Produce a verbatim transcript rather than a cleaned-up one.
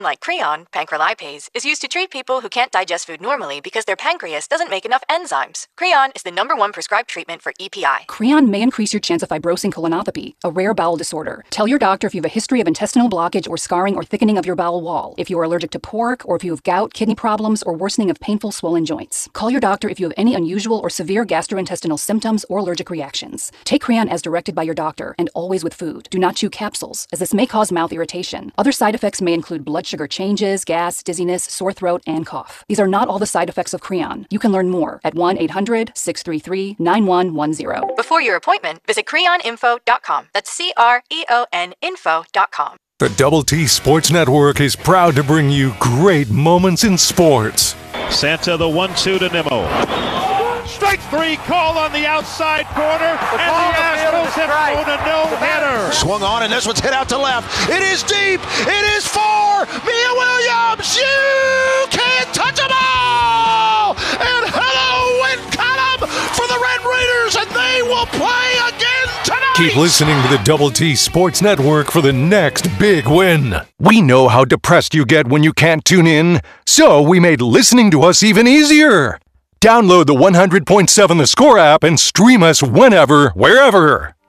like Creon, pancrelipase, is used to treat people who can't digest food normally because their pancreas doesn't make enough enzymes. Creon is the number one prescribed treatment for E P I. Creon may increase your chance of fibrosing colonopathy, a rare bowel disorder. Tell your doctor if you have a history of intestinal blockage or scarring or thickening of your bowel wall, if you are allergic to pork, or if you have gout, kidney problems, or worsening of painful swollen joints. Call your doctor if you have any unusual or severe gastrointestinal symptoms or allergic reactions. Take Creon as directed by your doctor, and always with food. Do not chew capsules, as this may cause mouth irritation. Other side effects may include blood sugar changes, gas, dizziness, sore throat, and cough. These are not all the side effects of Creon. You can learn more at one eight hundred, six three three, nine one one zero. Before your appointment, visit creon info dot com. That's C R E O N info dot com. The Double T Sports Network is proud to bring you great moments in sports. Santa the one two to Nimmo. Strike three call on the outside corner, the and the Astros have thrown a no-hitter. Swung on, and this one's hit out to left. It is deep. It is for Mia Williams. You can't touch them all. And hello, win column for the Red Raiders, and they will play again tonight. Keep listening to the Double T Sports Network for the next big win. We know how depressed you get when you can't tune in, so we made listening to us even easier. Download the one hundred point seven The Score app and stream us whenever, wherever.